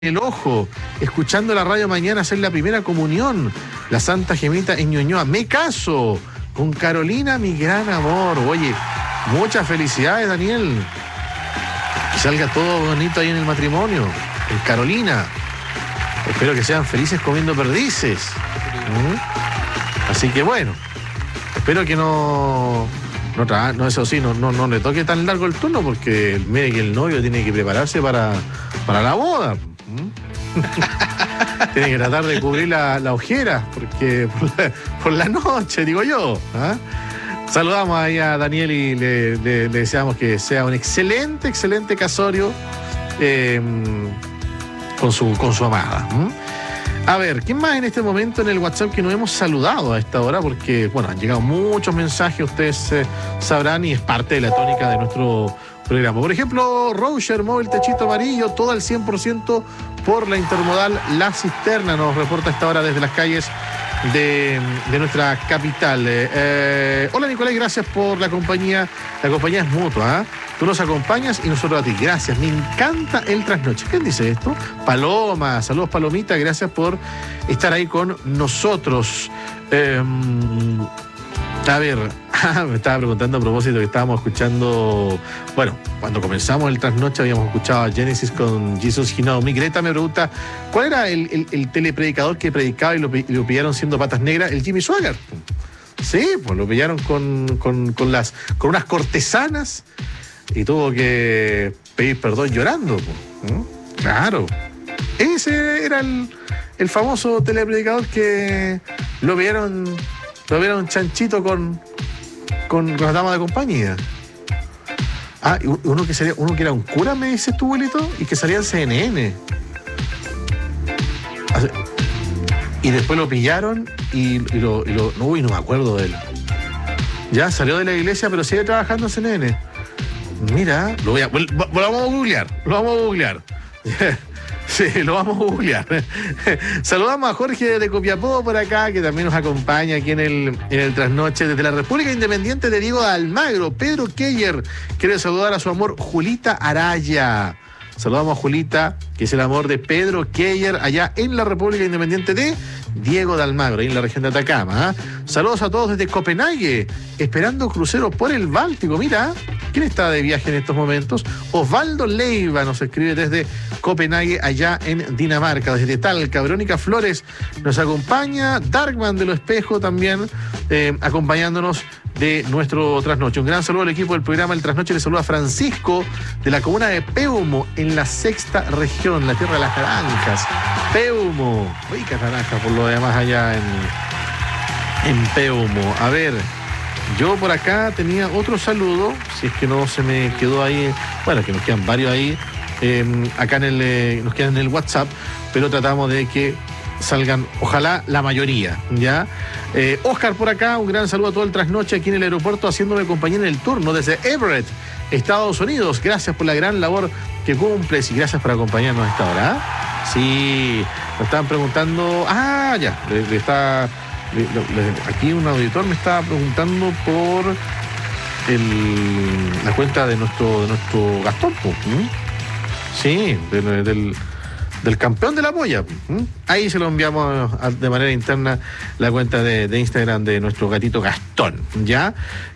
el ojo, escuchando la radio mañana hacer la primera comunión, la Santa Gemita en Ñuñoa. Me caso con Carolina, mi gran amor. Oye, muchas felicidades, Daniel. Que salga todo bonito ahí en el matrimonio. En Carolina. Espero que sean felices comiendo perdices. Así que bueno, espero que no, eso sí, no le toque tan largo el turno, porque mire que el novio tiene que prepararse para la boda. Tiene que tratar de cubrir la ojera, porque por la noche, digo yo. Saludamos ahí a Daniel y le deseamos que sea un excelente casorio con su amada. A ver, ¿quién más en este momento en el WhatsApp que nos hemos saludado a esta hora? Porque, bueno, han llegado muchos mensajes, ustedes sabrán, y es parte de la tónica de nuestro programa. Por ejemplo, Roger, móvil techito amarillo, todo al 100% por la intermodal La Cisterna, nos reporta a esta hora desde las calles de nuestra capital. Hola, Nicolás, gracias por la compañía. La compañía es mutua, Tú nos acompañas y nosotros a ti. Gracias, me encanta el trasnoche. ¿Quién dice esto? Paloma, saludos Palomita, gracias por estar ahí con nosotros. A ver, me estaba preguntando a propósito que estábamos escuchando, bueno, cuando comenzamos el trasnoche habíamos escuchado a Genesis con Jesus He Knows Me. Greta me pregunta, ¿cuál era el telepredicador que predicaba y lo pillaron siendo patas negras? El Jimmy Swaggart. Sí, pues lo pillaron con unas cortesanas y tuvo que pedir perdón llorando. Claro. Ese era el famoso telepredicador que lo vieron chanchito con las damas de compañía. Uno que era un cura, me dices tú, abuelito, y que salía en CNN. Y después lo pillaron no me acuerdo de él. Ya salió de la iglesia, pero sigue trabajando en CNN. Mira, lo vamos a googlear. Sí, lo vamos a googlear. Saludamos a Jorge de Copiapó por acá, que también nos acompaña aquí en el trasnoche. Desde la República Independiente de Diego de Almagro, Pedro Keller quiere saludar a su amor Julita Araya. Saludamos a Julita, que es el amor de Pedro Keller, allá en la República Independiente de Diego de Almagro, ahí en la región de Atacama. Saludos a todos desde Copenhague, esperando crucero por el Báltico. Mira, ¿quién está de viaje en estos momentos? Osvaldo Leiva nos escribe desde Copenhague, allá en Dinamarca. Desde Talca, Verónica Flores nos acompaña. Darkman de Lo Espejo también acompañándonos de nuestro trasnoche. Un gran saludo al equipo del programa El Trasnoche. Le saluda Francisco de la comuna de Peumo, en la sexta región, la tierra de las naranjas. Peumo, ricas naranjas por lo demás allá en Peumo. A ver, yo por acá tenía otro saludo, si es que no se me quedó ahí, bueno, que nos quedan varios ahí, acá nos quedan en el WhatsApp, pero tratamos de que salgan, ojalá la mayoría, ¿ya? Oscar por acá, un gran saludo a todo el trasnoche aquí en el aeropuerto, haciéndome compañía en el turno desde Everett, Estados Unidos. Gracias por la gran labor que cumples y gracias por acompañarnos a esta hora. Sí, nos estaban preguntando, ya, aquí un auditor me estaba preguntando por la cuenta de nuestro Gastón, sí, del campeón de la polla. Ahí se lo enviamos de manera interna la cuenta de Instagram de nuestro gatito Gastón, ¿ya?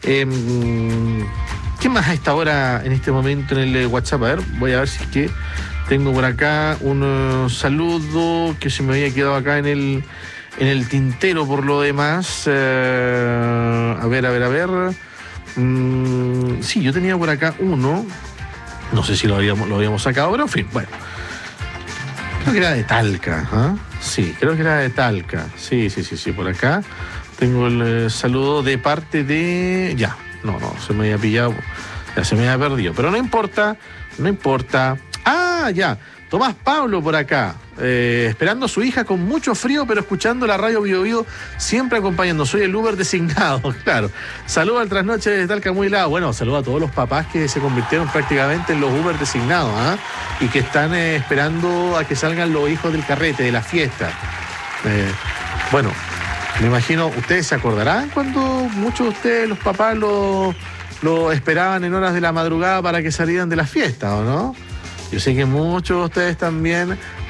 ¿Qué más a esta hora, en este momento, en el WhatsApp? A ver, voy a ver si es que tengo por acá un saludo que se me había quedado acá en el tintero por lo demás. A ver. Sí, yo tenía por acá uno. No sé si lo habíamos sacado, pero en fin, bueno. Creo que era de Talca, Sí, creo que era de Talca. Sí, por acá tengo el saludo de parte de... Ya, no, se me había pillado, ya se me había perdido, pero no importa. Ya, Tomás Pablo por acá, esperando a su hija con mucho frío, pero escuchando la radio Bio Bio, siempre acompañando. Soy el Uber designado, claro. Saludo al trasnoche de Talca muy lado. Bueno, saludo a todos los papás que se convirtieron prácticamente en los Uber designados, y que están esperando a que salgan los hijos del carrete, de la fiesta. Bueno, me imagino, ustedes se acordarán cuando muchos de ustedes, los papás, lo esperaban en horas de la madrugada para que salieran de la fiesta, ¿o no? Yo sé que muchos de ustedes también